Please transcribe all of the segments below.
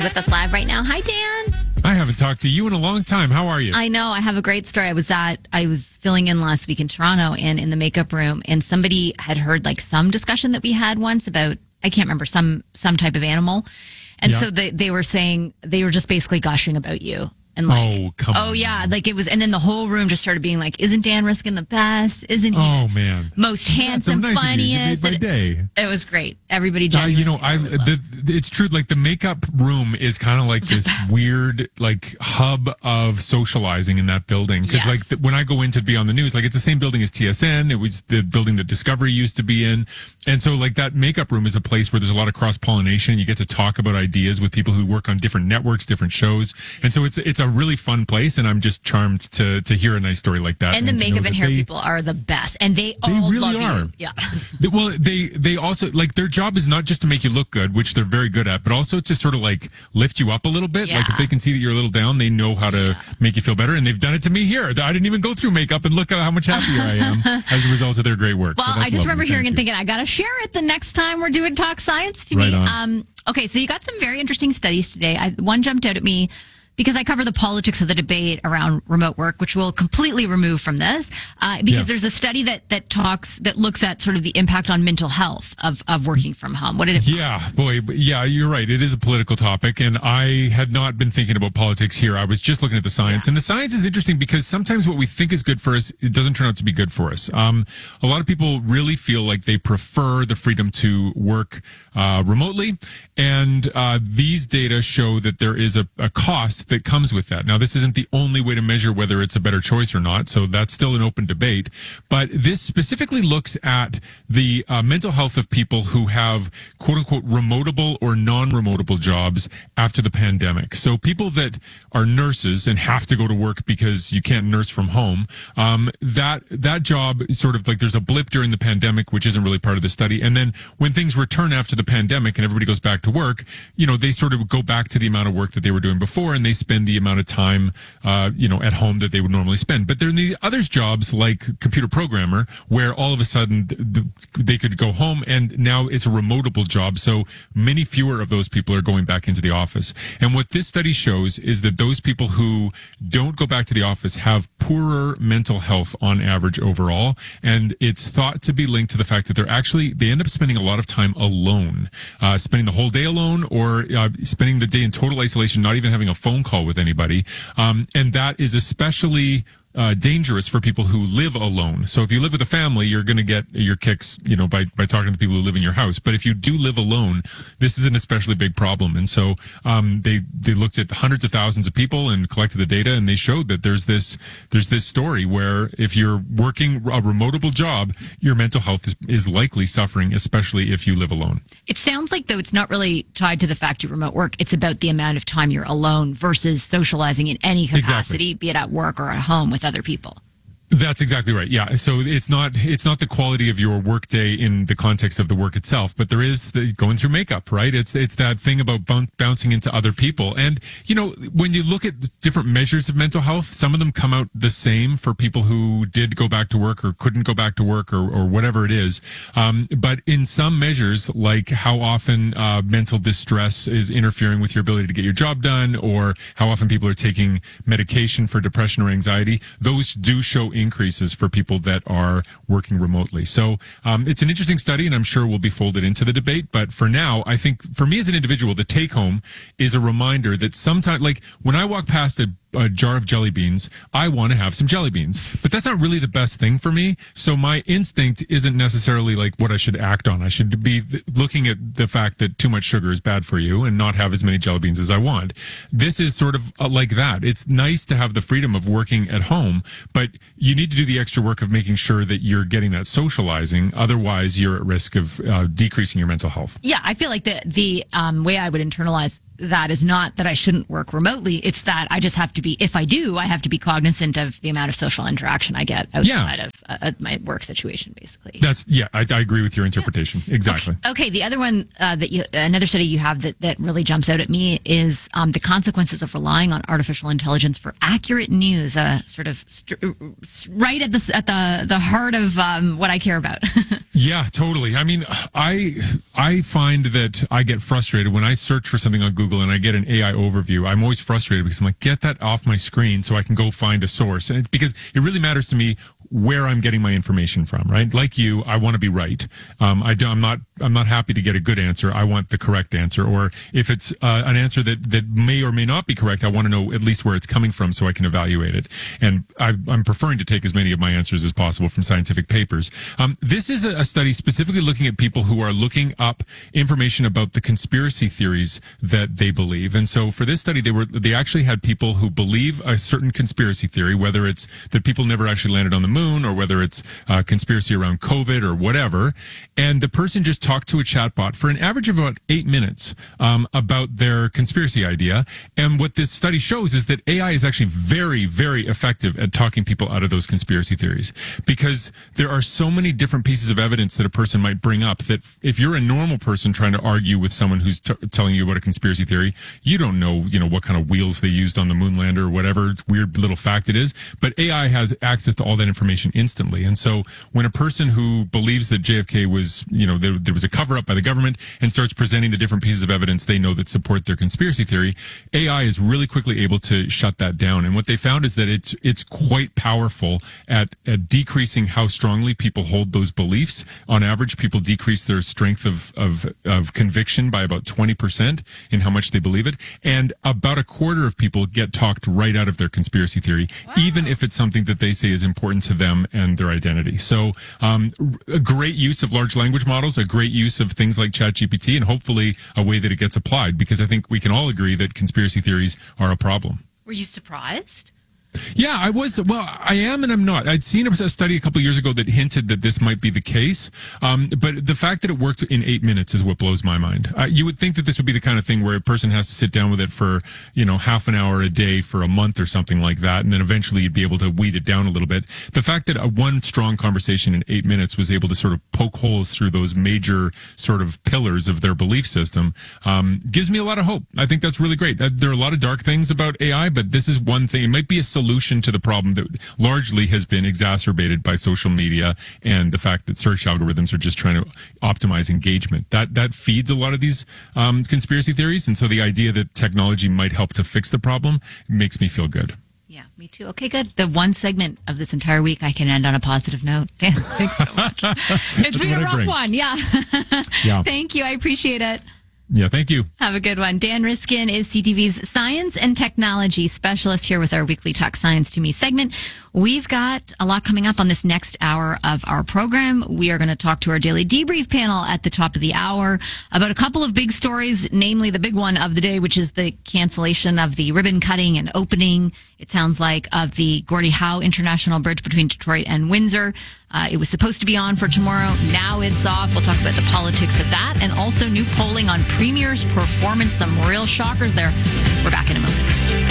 With us live right now. Hi, Dan. I haven't talked to you in a long time. How are you? I know. I have a great story. I was filling in last week in Toronto and in the makeup room, and somebody had heard like some discussion that we had once about, I can't remember, some type of animal. And so they were saying, they were just basically gushing about you. And like, come on. Oh, yeah. Like it was, and then the whole room just started being like, isn't Dan Riskin the best? Isn't he most handsome, nice funniest? Of you. You made my day. It was great. Everybody genuinely. It's true. Like the makeup room is kind of like this weird, like hub of socializing in that building. Cause like when I go in to be on the news, like it's the same building as TSN. It was the building that Discovery used to be in. And so like that makeup room is a place where there's a lot of cross pollination. You get to talk about ideas with people who work on different networks, different shows. And so it's a really fun place, and I'm just charmed to hear a nice story like that. And the makeup and hair people are the best, and they all really love are. you. Yeah. Well, they also, like, their job is not just to make you look good, which they're very good at, but also to sort of like lift you up a little bit. Yeah. Like if they can see that you're a little down, they know how to make you feel better, and they've done it to me here. I didn't even go through makeup, and look at how much happier I am as a result of their great work. Well, so that's I just remember hearing and Thank you. thinking, I got to share it the next time we're doing Talk Science to Right me. on. Okay, so you got some very interesting studies today. One jumped out at me because I cover the politics of the debate around remote work, which we'll completely remove from this, because there's a study that looks at sort of the impact on mental health of working from home. What did it? Yeah, you're right. It is a political topic, and I had not been thinking about politics here. I was just looking at the science, and the science is interesting because sometimes what we think is good for us, it doesn't turn out to be good for us. A lot of people really feel like they prefer the freedom to work remotely, and these data show that there is a cost that comes with that. Now, this isn't the only way to measure whether it's a better choice or not, so that's still an open debate. But this specifically looks at the mental health of people who have quote-unquote remotable or non-remotable jobs after the pandemic. So people that are nurses and have to go to work because you can't nurse from home, that job is sort of like there's a blip during the pandemic, which isn't really part of the study. And then when things return after the pandemic and everybody goes back to work, they sort of go back to the amount of work that they were doing before, and they spend the amount of time, at home that they would normally spend. But there are the other jobs like computer programmer, where all of a sudden they could go home, and now it's a remotable job. So many fewer of those people are going back into the office. And what this study shows is that those people who don't go back to the office have poorer mental health on average overall. And it's thought to be linked to the fact that they end up spending a lot of time alone, spending the whole day alone, or spending the day in total isolation, not even having a phone call with anybody. And that is especially dangerous for people who live alone. So if you live with a family, you're going to get your kicks, by talking to the people who live in your house. But if you do live alone, this is an especially big problem. And so they looked at hundreds of thousands of people and collected the data, and they showed that there's this story where if you're working a remotable job, your mental health is likely suffering, especially if you live alone. It sounds like, though, it's not really tied to the fact you remote work. It's about the amount of time you're alone versus socializing in any capacity, be it at work or at home with other people. That's exactly right. Yeah. So it's not the quality of your workday in the context of the work itself, but there is going through makeup, right? It's that thing about bouncing into other people. And, when you look at different measures of mental health, some of them come out the same for people who did go back to work or couldn't go back to work or whatever it is. But in some measures, like how often mental distress is interfering with your ability to get your job done, or how often people are taking medication for depression or anxiety, those do show increases for people that are working remotely. So it's an interesting study, and I'm sure will be folded into the debate. But for now, I think for me as an individual, the take home is a reminder that sometimes, like when I walk past a jar of jelly beans, I want to have some jelly beans, but that's not really the best thing for me. So my instinct isn't necessarily like what I should act on. I should be looking at the fact that too much sugar is bad for you and not have as many jelly beans as I want. This is sort of like that. It's nice to have the freedom of working at home, but you need to do the extra work of making sure that you're getting that socializing. Otherwise, you're at risk of decreasing your mental health. Yeah, I feel like the way I would internalize that is not that I shouldn't work remotely. It's that I just have to be, if I do, I have to be cognizant of the amount of social interaction I get outside of my work situation, basically. I agree with your interpretation. Yeah. Exactly. Okay. The other one, another study you have that really jumps out at me is the consequences of relying on artificial intelligence for accurate news, right at the heart of what I care about. Yeah, totally. I mean, I find that I get frustrated when I search for something on Google and I get an AI overview. I'm always frustrated because I'm like, get that off my screen so I can go find a source. And because it really matters to me where I'm getting my information from, right? Like you, I want to be right. I'm not happy to get a good answer. I want the correct answer. Or if it's an answer that may or may not be correct, I want to know at least where it's coming from so I can evaluate it. And I'm preferring to take as many of my answers as possible from scientific papers. This is a study specifically looking at people who are looking up information about the conspiracy theories that they believe. And so for this study, they actually had people who believe a certain conspiracy theory, whether it's that people never actually landed on the moon, or whether it's conspiracy around COVID or whatever. And the person just talked to a chatbot for an average of about 8 minutes about their conspiracy idea. And what this study shows is that AI is actually very, very effective at talking people out of those conspiracy theories, because there are so many different pieces of evidence that a person might bring up that if you're a normal person trying to argue with someone who's telling you about a conspiracy theory, you don't know, what kind of wheels they used on the moon lander or whatever weird little fact it is. But AI has access to all that information instantly. And so when a person who believes that JFK was, there was a cover up by the government and starts presenting the different pieces of evidence they know that support their conspiracy theory, AI is really quickly able to shut that down. And what they found is that it's quite powerful at decreasing how strongly people hold those beliefs. On average, people decrease their strength of conviction by about 20% in how much they believe it. And about a quarter of people get talked right out of their conspiracy theory, even if it's something that they say is important to them and their identity. So a great use of large language models, a great use of things like ChatGPT, and hopefully a way that it gets applied, because I think we can all agree that conspiracy theories are a problem. Were you surprised? Yeah, I was. Well, I am and I'm not. I'd seen a study a couple of years ago that hinted that this might be the case. But the fact that it worked in 8 minutes is what blows my mind. You would think that this would be the kind of thing where a person has to sit down with it for, half an hour a day for a month or something like that. And then eventually you'd be able to weed it down a little bit. The fact that one strong conversation in 8 minutes was able to sort of poke holes through those major sort of pillars of their belief system, gives me a lot of hope. I think that's really great. There are a lot of dark things about AI, but this is one thing. It might be a solution to the problem that largely has been exacerbated by social media and the fact that search algorithms are just trying to optimize engagement. That feeds a lot of these conspiracy theories, and so the idea that technology might help to fix the problem makes me feel good. Yeah, me too. Okay, good. The one segment of this entire week I can end on a positive note. Dan, thanks so much. It's been a rough one. Yeah. Thank you. I appreciate it. Yeah, thank you. Have a good one. Dan Riskin is CTV's science and technology specialist here with our weekly Talk Science to Me segment. We've got a lot coming up on this next hour of our program. We are going to talk to our daily debrief panel at the top of the hour about a couple of big stories, namely the big one of the day, which is the cancellation of the ribbon cutting and opening, it sounds like, of the Gordie Howe International Bridge between Detroit and Windsor. It was supposed to be on for tomorrow. Now it's off. We'll talk about the politics of that, and also new polling on Premier's performance. Some real shockers there. We're back in a moment.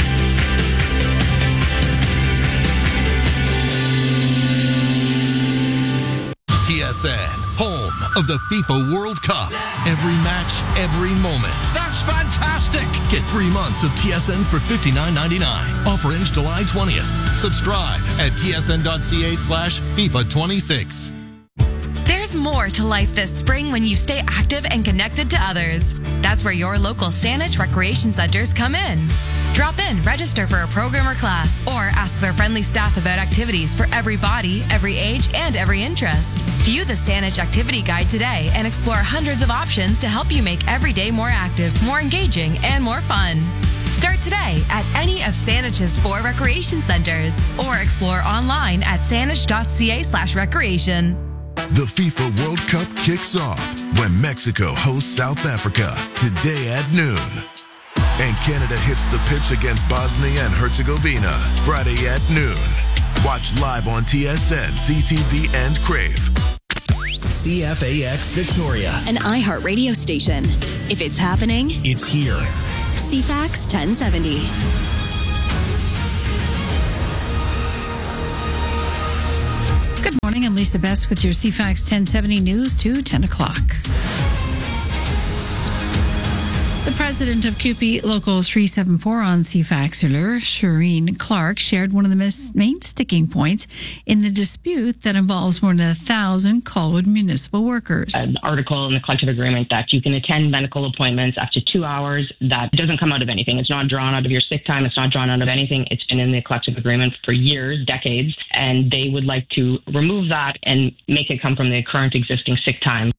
TSN, home of the FIFA World Cup. Every match, every moment. That's fantastic! Get 3 months of TSN for $59.99. Offer ends July 20th. Subscribe at tsn.ca/FIFA26. There's more to life this spring when you stay active and connected to others. That's where your local Saanich Recreation Centers come in. Drop in, register for a program or class, or ask their friendly staff about activities for every body, every age, and every interest. View the Saanich Activity Guide today and explore hundreds of options to help you make every day more active, more engaging, and more fun. Start today at any of Saanich's 4 recreation centers, or explore online at saanich.ca/recreation. The FIFA World Cup kicks off when Mexico hosts South Africa today at noon. And Canada hits the pitch against Bosnia and Herzegovina Friday at noon. Watch live on TSN, CTV, and Crave. CFAX Victoria, an iHeart radio station. If it's happening, it's here. CFAX 1070. Good morning. I'm Lisa Best with your CFAX 1070 news to 10 o'clock. The President of CUPE Local 374 on CFAX earlier, Shireen Clark, shared one of the main sticking points in the dispute that involves more than 1,000 Colwood municipal workers. An article in the collective agreement that you can attend medical appointments after 2 hours. That doesn't come out of anything. It's not drawn out of your sick time. It's not drawn out of anything. It's been in the collective agreement for years, decades, and they would like to remove that and make it come from the current existing sick time.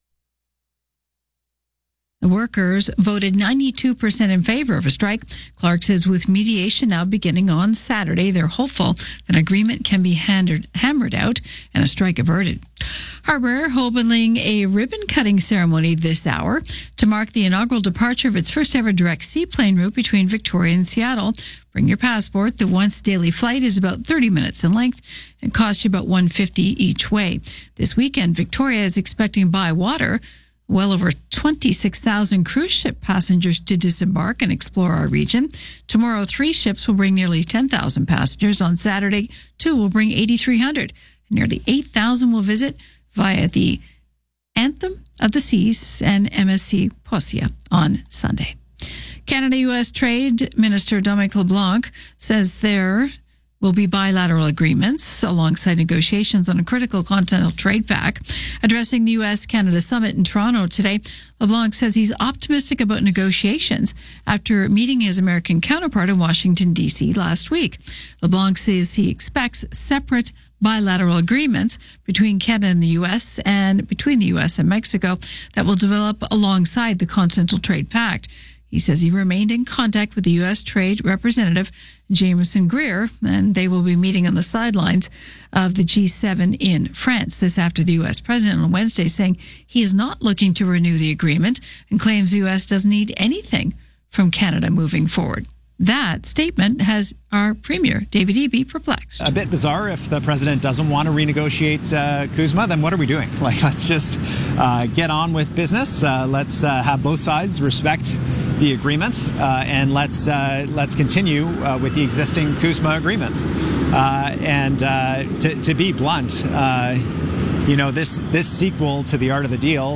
The workers voted 92% in favor of a strike. Clark says with mediation now beginning on Saturday, they're hopeful that agreement can be hammered out and a strike averted. Harbour holding a ribbon-cutting ceremony this hour to mark the inaugural departure of its first-ever direct seaplane route between Victoria and Seattle. Bring your passport. The once-daily flight is about 30 minutes in length and costs you about $150 each way. This weekend, Victoria is expecting by water well over 26,000 cruise ship passengers to disembark and explore our region. Tomorrow, 3 ships will bring nearly 10,000 passengers. On Saturday, 2 will bring 8,300. Nearly 8,000 will visit via the Anthem of the Seas and MSC Posia on Sunday. Canada-U.S. Trade Minister Dominic LeBlanc says there will be bilateral agreements alongside negotiations on a critical continental trade pact. Addressing the U.S.-Canada summit in Toronto today, LeBlanc says he's optimistic about negotiations after meeting his American counterpart in Washington, D.C. last week. LeBlanc says he expects separate bilateral agreements between Canada and the U.S. and between the U.S. and Mexico that will develop alongside the Continental Trade Pact. He says he remained in contact with the U.S. Trade Representative Jameson Greer, and they will be meeting on the sidelines of the G7 in France. This after the U.S. President on Wednesday saying he is not looking to renew the agreement and claims the U.S. doesn't need anything from Canada moving forward. That statement has our Premier, David Eby, perplexed. A bit bizarre. If the president doesn't want to renegotiate CUSMA, then what are we doing? Let's just get on with business. Let's have both sides respect the agreement, and let's continue with the existing CUSMA agreement. To be blunt, this sequel to the Art of the Deal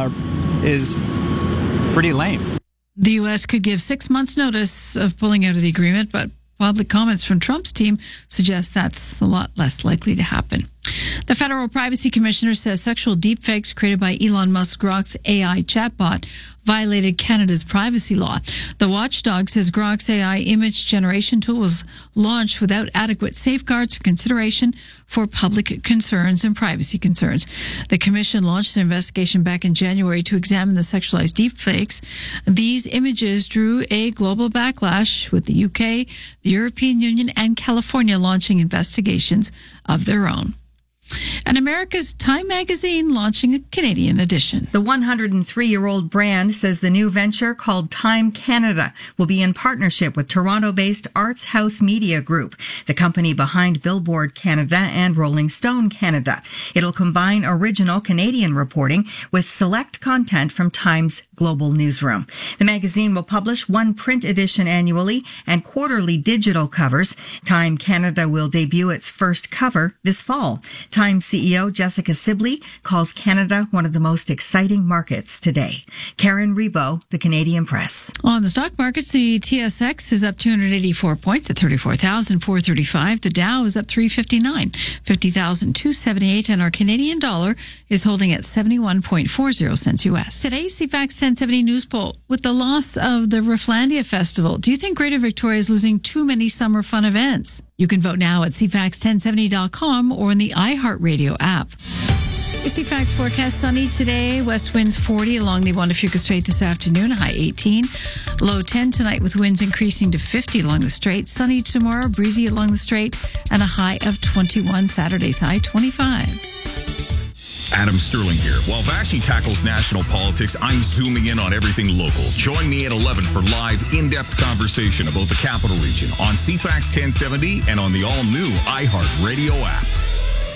is pretty lame. The U.S. could give 6 months' notice of pulling out of the agreement, but public comments from Trump's team suggest that's a lot less likely to happen. The Federal Privacy Commissioner says sexual deepfakes created by Elon Musk's Grok's AI chatbot violated Canada's privacy law. The watchdog says Grok's AI image generation tool was launched without adequate safeguards or consideration for public concerns and privacy concerns. The commission launched an investigation back in January to examine the sexualized deepfakes. These images drew a global backlash, with the UK, the European Union, and California launching investigations of their own. And America's Time magazine launching a Canadian edition. The 103-year-old brand says the new venture, called Time Canada, will be in partnership with Toronto-based Arts House Media Group, the company behind Billboard Canada and Rolling Stone Canada. It'll combine original Canadian reporting with select content from Time's global newsroom. The magazine will publish one print edition annually and quarterly digital covers. Time Canada will debut its first cover this fall. Time CEO Jessica Sibley calls Canada one of the most exciting markets today. Karen Rebo, The Canadian Press. On the stock markets, the TSX is up 284 points at 34,435. The Dow is up 359, 50,278, and our Canadian dollar is holding at 71.40 cents U.S. Today's CFAX 1070 news poll. With the loss of the Rifflandia Festival, do you think Greater Victoria is losing too many summer fun events? You can vote now at CFAX1070.com or in the iHeartRadio app. Your CFAX forecast: sunny today, west winds 40 along the Juan de Fuca Strait this afternoon, high 18. Low 10 tonight with winds increasing to 50 along the strait. Sunny tomorrow, breezy along the strait, and a high of 21. Saturday's high 25. Adam Sterling here. While Vashi tackles national politics, I'm zooming in on everything local. Join me at 11 for live, in-depth conversation about the Capital Region on CFAX 1070 and on the all-new iHeartRadio app.